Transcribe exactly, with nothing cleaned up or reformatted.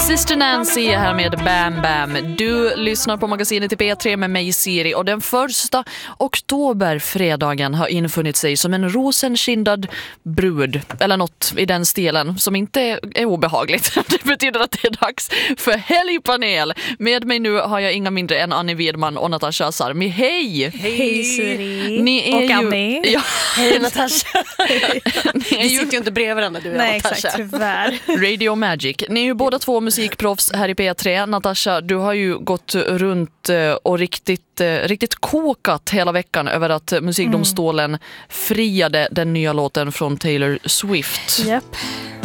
Sister Nancy är här med Bam Bam. Du lyssnar på magasinet i P tre med mig Siri, och den första oktoberfredagen har infunnit sig som en rosenkindad brud eller något i den stilen som inte är obehagligt. Det betyder att det är dags för helgpanel. Med mig nu har jag inga mindre än Annie Widman och Natasha Sarmi. Hej! Hej Siri! Ni är och ju... Annie. Ja. Hej Natasha! Vi sitter ju inte bredvid varandra, du och Nej, Natasha. exakt, tyvärr. Radio Magic. Ni är ju båda två musikproffs här i P tre. Natasha, du har ju gått runt och riktigt, riktigt kokat hela veckan över att musikdomstolen mm. friade den nya låten från Taylor Swift. Japp.